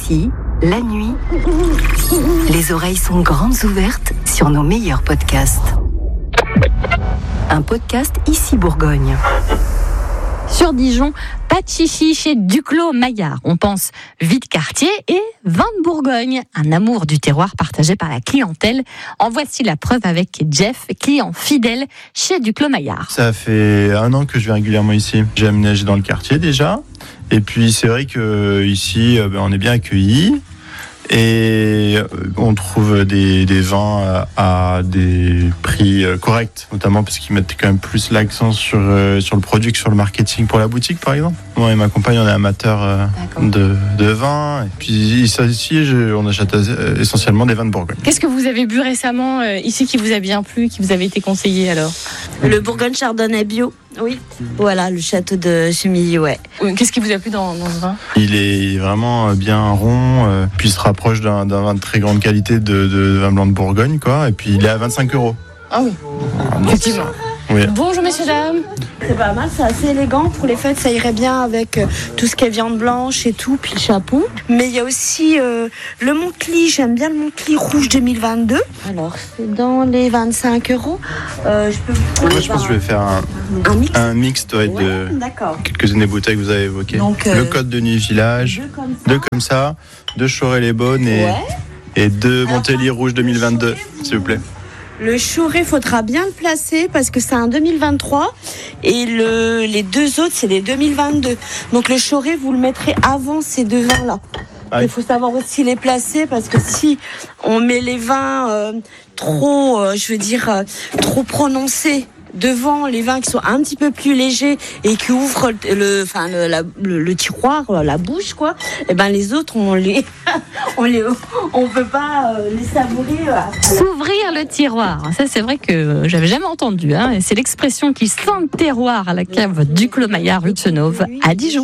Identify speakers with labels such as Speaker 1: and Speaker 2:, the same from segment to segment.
Speaker 1: Ici, la nuit, les oreilles sont grandes ouvertes sur nos meilleurs podcasts. Un podcast Ici Bourgogne.
Speaker 2: Sur Dijon, pas de chichi chez Duclos Maillard. On pense vide quartier et vin de Bourgogne. Un amour du terroir partagé par la clientèle. En voici la preuve avec Jeff, client fidèle chez Duclos Maillard.
Speaker 3: Ça fait 1 an que je viens régulièrement ici. J'ai aménagé dans le quartier déjà. Et puis c'est vrai qu'ici, on est bien accueillis. Et on trouve des vins à des prix corrects, notamment parce qu'ils mettent quand même plus l'accent sur le produit que sur le marketing pour la boutique, par exemple. Moi et ma compagne, on est amateurs de vin. Et puis ici, on achète essentiellement des vins de Bourgogne.
Speaker 2: Qu'est-ce que vous avez bu récemment ici qui vous a bien plu, qui vous avait été conseillé alors ?
Speaker 4: Le Bourgogne Chardonnay bio. Oui. Voilà, le château de Chemilly, ouais.
Speaker 2: Qu'est-ce qui vous a plu dans ce vin ?
Speaker 3: Il est vraiment bien rond, puis il se rapproche d'un vin de très grande qualité de vin blanc de Bourgogne, quoi. Et puis il est à 25 €.
Speaker 2: Ah oui, effectivement.
Speaker 3: Oui.
Speaker 2: Bonjour messieurs, dames.
Speaker 4: C'est pas mal, c'est assez élégant. Pour les fêtes, ça irait bien avec tout ce qui est viande blanche et tout, puis le chapeau. Mais il y a aussi le Montcli, j'aime bien le Montcli rouge 2022. Alors, c'est dans les 25 €. Je peux vous
Speaker 3: Moi, je pense que je vais faire un mix de quelques-unes des bouteilles que vous avez évoquées. Donc, le Côte de Nuit Village, 2 comme ça, 2 Choré-les-Beaunes et 2 Montélier rouge 2022, s'il vous plaît.
Speaker 4: Le Choré, faudra bien le placer parce que c'est un 2023 et les 2 autres, c'est des 2022. Donc le Choré, vous le mettrez avant ces 2 vins-là. Il faut savoir aussi les placer parce que si on met les vins trop prononcés devant les vins qui sont un petit peu plus légers et qui ouvrent le tiroir, la bouche, quoi. Et ben les autres, on peut pas les savourer.
Speaker 2: S'ouvrir le tiroir, ça c'est vrai que j'avais jamais entendu. Et c'est l'expression qui sent le terroir à la cave Duclos Maillard rue de Senauve à Dijon.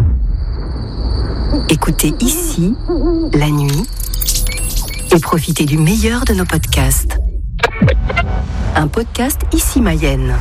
Speaker 1: Écoutez Ici, la nuit, et profitez du meilleur de nos podcasts. Un podcast Ici Mayenne.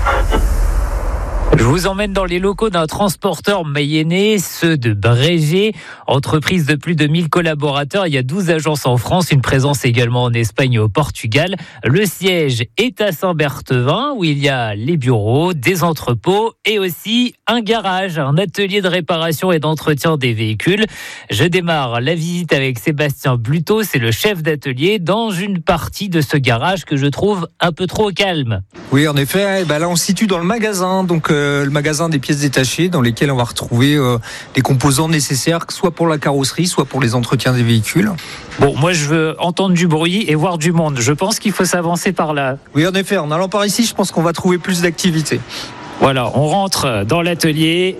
Speaker 5: Je vous emmène dans les locaux d'un transporteur mayennais, ceux de Brégé, entreprise de plus de 1000 collaborateurs. Il y a 12 agences en France, une présence également en Espagne et au Portugal. Le siège est à Saint-Berthevin, où il y a les bureaux, des entrepôts et aussi un garage, un atelier de réparation et d'entretien des véhicules. Je démarre la visite avec Sébastien Bluteau, c'est le chef d'atelier, dans une partie de ce garage que je trouve un peu trop calme.
Speaker 6: Oui, en effet, là on se situe dans le magasin, donc le magasin des pièces détachées dans lesquelles on va retrouver les composants nécessaires, soit pour la carrosserie, soit pour les entretiens des véhicules.
Speaker 5: Bon, moi je veux entendre du bruit et voir du monde. Je pense qu'il faut s'avancer par là.
Speaker 6: Oui, en effet, en allant par ici, je pense qu'on va trouver plus d'activité.
Speaker 5: Voilà, on rentre dans l'atelier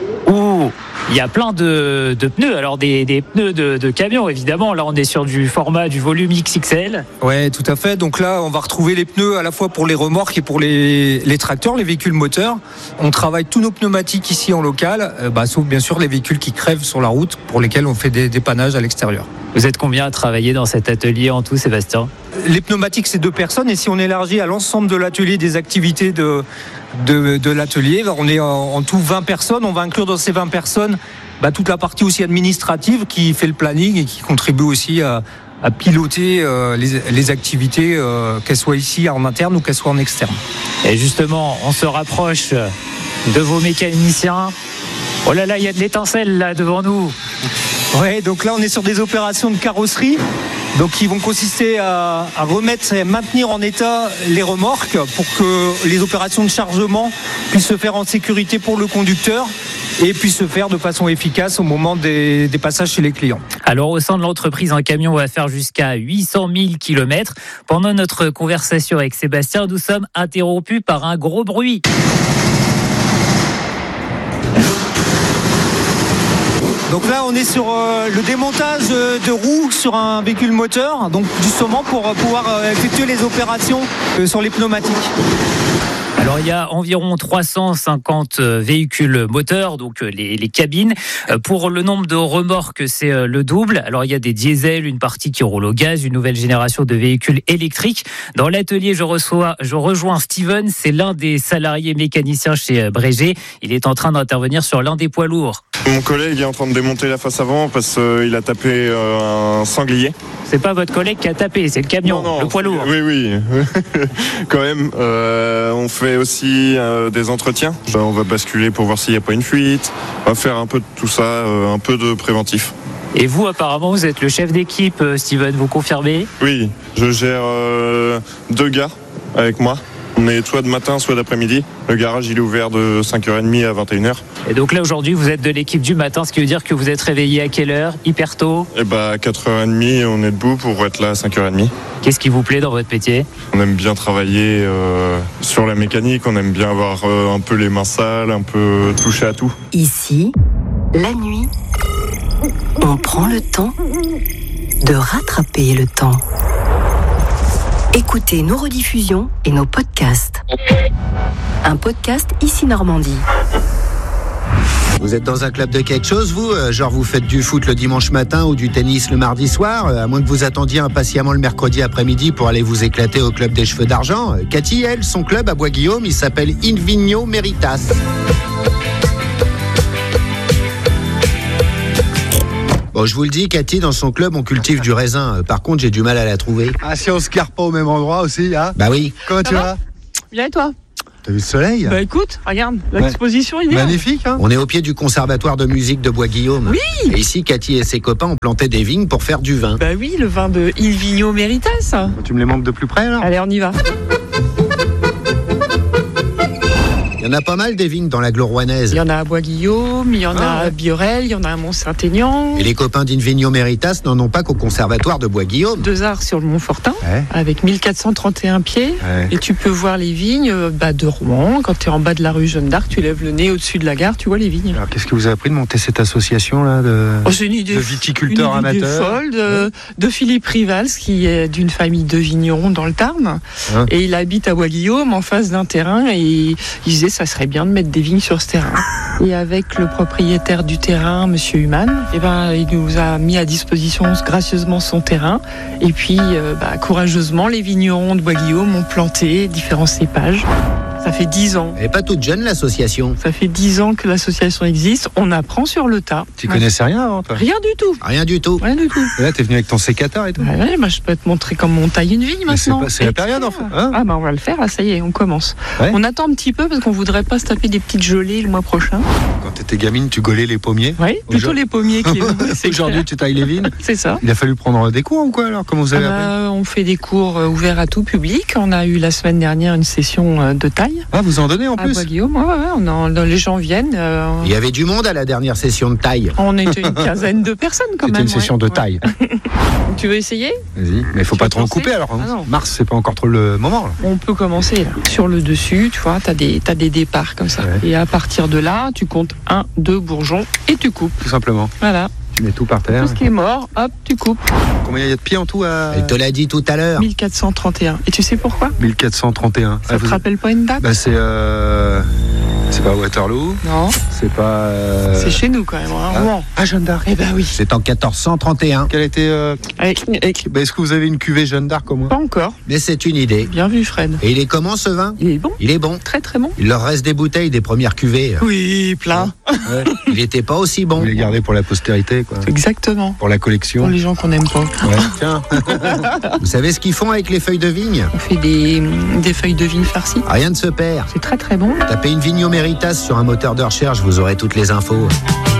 Speaker 5: où il y a plein de pneus, alors des pneus de camion évidemment. Là on est sur du format du volume XXL.
Speaker 6: Ouais, tout à fait. Donc là on va retrouver les pneus à la fois pour les remorques et pour les tracteurs, les véhicules moteurs. On travaille tous nos pneumatiques ici en local, sauf bien sûr les véhicules qui crèvent sur la route pour lesquels on fait des dépannages à l'extérieur.
Speaker 5: Vous êtes combien à travailler dans cet atelier en tout, Sébastien ?
Speaker 6: Les pneumatiques, c'est 2 personnes, et si on élargit à l'ensemble de l'atelier des activités de l'atelier, on est en tout 20 personnes. On va inclure dans ces 20 personnes toute la partie aussi administrative qui fait le planning et qui contribue aussi à piloter les activités, qu'elles soient ici en interne ou qu'elles soient en externe.
Speaker 5: Et justement, on se rapproche de vos mécaniciens. Oh là là, il y a de l'étincelle là devant nous.
Speaker 6: Ouais, donc là on est sur des opérations de carrosserie, donc qui vont consister à remettre et maintenir en état les remorques pour que les opérations de chargement puissent se faire en sécurité pour le conducteur et puissent se faire de façon efficace au moment des passages chez les clients.
Speaker 5: Alors au sein de l'entreprise, un camion va faire jusqu'à 800 000 km. Pendant notre conversation avec Sébastien, nous sommes interrompus par un gros bruit.
Speaker 6: Donc là, on est sur le démontage de roues sur un véhicule moteur, donc justement pour pouvoir effectuer les opérations sur les pneumatiques.
Speaker 5: Alors il y a environ 350 véhicules moteurs, donc les cabines. Pour le nombre de remorques, c'est le double. Alors il y a des diesels, une partie qui roule au gaz, une nouvelle génération de véhicules électriques. Dans l'atelier, je rejoins Steven, c'est l'un des salariés mécaniciens chez Breger. Il est en train d'intervenir sur l'un des poids lourds.
Speaker 7: Mon collègue est en train de démonter la face avant parce qu'il a tapé un sanglier.
Speaker 5: C'est pas votre collègue qui a tapé, c'est le camion,
Speaker 7: non,
Speaker 5: le poids lourd.
Speaker 7: Oui. Quand même, on fait aussi des entretiens. On va basculer pour voir s'il n'y a pas une fuite. On va faire un peu de tout ça, un peu de préventif.
Speaker 5: Et vous, apparemment, vous êtes le chef d'équipe, Steven, vous confirmez ?
Speaker 7: Oui, je gère 2 gars avec moi. On est soit de matin, soit d'après-midi. Le garage, il est ouvert de 5h30 à 21h.
Speaker 5: Et donc là, aujourd'hui, vous êtes de l'équipe du matin, ce qui veut dire que vous êtes réveillé à quelle heure ? Hyper tôt ?
Speaker 7: À 4h30, on est debout pour être là à 5h30.
Speaker 5: Qu'est-ce qui vous plaît dans votre métier ?
Speaker 7: On aime bien travailler sur la mécanique, on aime bien avoir un peu les mains sales, un peu toucher à tout.
Speaker 1: Ici, la nuit, on prend le temps de rattraper le temps. Écoutez nos rediffusions et nos podcasts. Un podcast Ici Normandie.
Speaker 8: Vous êtes dans un club de quelque chose, vous ? Genre vous faites du foot le dimanche matin ou du tennis le mardi soir ? À moins que vous attendiez impatiemment le mercredi après-midi pour aller vous éclater au club des cheveux d'argent. Cathy, elle, son club à Bois-Guillaume, il s'appelle In Vigno Meritas. Bon, je vous le dis, Cathy, dans son club, on cultive du raisin. Par contre, j'ai du mal à la trouver.
Speaker 9: Ah, si on se carre pas au même endroit aussi, hein ?
Speaker 8: Bah oui.
Speaker 9: Comment tu vas ?
Speaker 10: Bien et toi ?
Speaker 9: T'as vu le soleil ?
Speaker 10: Bah écoute, regarde, l'exposition il est
Speaker 9: magnifique, hein ?
Speaker 8: On est au pied du conservatoire de musique de Bois-Guillaume.
Speaker 10: Oui !
Speaker 8: Et ici, Cathy et ses copains ont planté des vignes pour faire du vin.
Speaker 10: Bah oui, le vin de Il Vigno Meritas.
Speaker 9: Tu me les montres de plus près, alors ?
Speaker 10: Allez, on y va.
Speaker 8: Il y en a pas mal des vignes dans la Gloroanaise.
Speaker 10: Il y en a à Bois-Guillaume, il y en a à Biorel, il y en a à Mont-Saint-Aignan.
Speaker 8: Et les copains d'In Vigno Meritas n'en ont pas qu'au conservatoire de Bois-Guillaume.
Speaker 10: 2 arts sur le Mont-Fortin,
Speaker 9: Ouais.
Speaker 10: avec 1431 pieds.
Speaker 9: Ouais.
Speaker 10: Et tu peux voir les vignes de Rouen. Quand tu es en bas de la rue Jeanne d'Arc, tu lèves le nez au-dessus de la gare, tu vois les vignes.
Speaker 9: Alors, qu'est-ce que vous avez appris de monter cette association-là
Speaker 10: C'est une idée,
Speaker 9: de viticulteurs amateurs
Speaker 10: folle de Philippe Rivals, qui est d'une famille de vignerons dans le Tarn.
Speaker 9: Hein ?
Speaker 10: Et il habite à Bois-Guillaume, en face d'un terrain. Et il disait, ça serait bien de mettre des vignes sur ce terrain. Et avec le propriétaire du terrain, Monsieur Humann, il nous a mis à disposition gracieusement son terrain. Et puis, courageusement, les vignerons de Bois-Guillaume ont planté différents cépages. Ça fait 10 ans.
Speaker 8: Elle n'est pas toute jeune, l'association.
Speaker 10: Ça fait 10 ans que l'association existe. On apprend sur le tas.
Speaker 9: Tu connaissais rien avant, toi ?
Speaker 10: Rien du tout.
Speaker 8: Rien du tout.
Speaker 10: Rien du tout.
Speaker 9: Et là, t'es venu avec ton sécateur et tout ?
Speaker 10: Ouais, je peux te montrer comment on taille une vigne
Speaker 9: Mais
Speaker 10: maintenant.
Speaker 9: c'est la période, en fait. Hein ?
Speaker 10: On va le faire, là, ça y est, on commence.
Speaker 9: Ouais.
Speaker 10: On attend un petit peu parce qu'on voudrait pas se taper des petites gelées le mois prochain.
Speaker 9: Quand t'étais gamine, tu gaulais les pommiers ?
Speaker 10: Oui, plutôt les pommiers qui
Speaker 9: Aujourd'hui, tu tailles les vignes ?
Speaker 10: C'est ça.
Speaker 9: Il a fallu prendre des cours ou quoi, alors ? Comment vous avez appris ?
Speaker 10: On fait des cours ouverts à tout public. On a eu la semaine dernière une session de taille.
Speaker 9: Ah, vous en donnez en
Speaker 10: À
Speaker 9: plus ?
Speaker 10: Bois-Guillaume, les gens viennent.
Speaker 8: Il y avait du monde à la dernière session de taille.
Speaker 10: On était une quinzaine de personnes quand même.
Speaker 9: C'était une session de taille.
Speaker 10: Tu veux essayer ?
Speaker 9: Vas-y, mais il faut
Speaker 10: Tu
Speaker 9: pas
Speaker 10: veux
Speaker 9: trop en
Speaker 10: commencer ?
Speaker 9: couper alors.
Speaker 10: Ah non.
Speaker 9: Mars, c'est pas encore trop le moment. Là.
Speaker 10: On peut commencer là. Sur le dessus, tu vois, t'as des départs comme ça.
Speaker 9: Ouais.
Speaker 10: Et à partir de là, tu comptes 1, 2 bourgeons et tu coupes.
Speaker 9: Tout simplement.
Speaker 10: Voilà.
Speaker 9: Tu mets tout par terre.
Speaker 10: Tout ce qui est mort, hop, tu coupes.
Speaker 9: Combien il y a de pieds en tout à
Speaker 8: Elle te l'a dit tout à l'heure.
Speaker 10: 1431. Et tu sais pourquoi ?
Speaker 9: 1431.
Speaker 10: Ça te rappelle pas une date ?
Speaker 9: Bah c'est pas Waterloo.
Speaker 10: Non.
Speaker 9: C'est pas.
Speaker 10: C'est chez nous quand même, hein, Rouen.
Speaker 9: Ah, Jeanne d'Arc.
Speaker 10: Eh ben oui.
Speaker 8: C'est en 1431.
Speaker 9: Quelle était. Est-ce que vous avez une cuvée Jeanne d'Arc au moins ?
Speaker 10: Pas encore.
Speaker 8: Mais c'est une idée.
Speaker 10: Bien vu, Fred.
Speaker 8: Et il est comment ce vin ?
Speaker 10: Il est bon.
Speaker 8: Il est bon.
Speaker 10: Très très bon.
Speaker 8: Il leur reste des bouteilles des premières cuvées.
Speaker 10: Oui, plein.
Speaker 9: Ouais.
Speaker 8: Il n'était pas aussi
Speaker 9: Vous
Speaker 8: bon.
Speaker 9: les gardez pour la postérité, quoi.
Speaker 10: Exactement.
Speaker 9: Pour la collection.
Speaker 10: Pour les gens qu'on n'aime pas.
Speaker 9: Ouais. Tiens.
Speaker 8: Vous savez ce qu'ils font avec les feuilles de vigne ?
Speaker 10: On fait des feuilles de vigne farcies.
Speaker 8: Rien ne se perd.
Speaker 10: C'est très très bon.
Speaker 8: Tapez une Vigno Meritas sur un moteur de recherche, vous aurez toutes les infos.